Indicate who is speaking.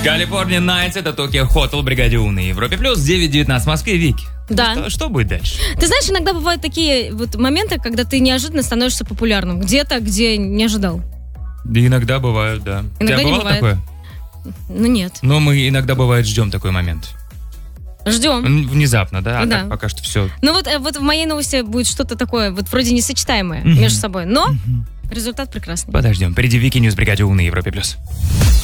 Speaker 1: Калифорния Найтс, это Токио Хотел, бригаде У на Европе Плюс, 9:19 в Москве. Вики,
Speaker 2: Да.
Speaker 1: Что будет дальше?
Speaker 2: Ты знаешь, иногда бывают такие вот моменты, когда ты неожиданно становишься популярным. Где-то, где не ожидал.
Speaker 1: Иногда бывают, да.
Speaker 2: Иногда
Speaker 1: У тебя
Speaker 2: не
Speaker 1: бывало
Speaker 2: бывает.
Speaker 1: такое?
Speaker 2: Ну нет.
Speaker 1: Но мы иногда, бывает, ждем такой момент.
Speaker 2: Ждем.
Speaker 1: Внезапно, да? А
Speaker 2: Да.
Speaker 1: так пока что все.
Speaker 2: Ну вот в моей новости будет что-то такое, вот вроде несочетаемое между собой. Но результат прекрасный.
Speaker 1: Подождем. Впереди Вики Ньюс, бригаде У на Европе Плюс.